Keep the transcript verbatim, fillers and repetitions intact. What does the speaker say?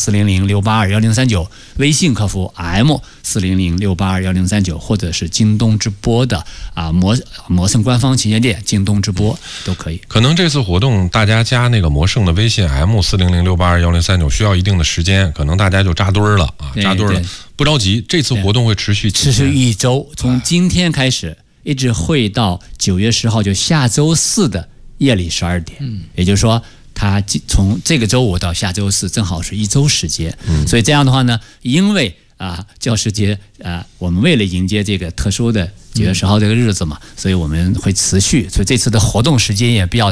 四零零六八二幺零三九，微信客服 M 四零零六八二幺零三九，或者是京东直播的啊魔魔圣官方旗舰店京东直播都可以。 可能这次活动大家加那个魔圣的微信 M 四零零六八二幺零三九需要一定的时间，可能大家就扎堆儿了啊，扎堆儿了，不着急。这次活动会持续持续一周，从今天开始一直会到九月十号，就下周四的夜里十二点。嗯，也就是说，它从这个周五到下周四正好是一周时间。嗯，所以这样的话呢，因为啊教师节啊，我们为了迎接这个特殊的九月十号这个日子嘛，所以我们会持续，所以这次的活动时间也比较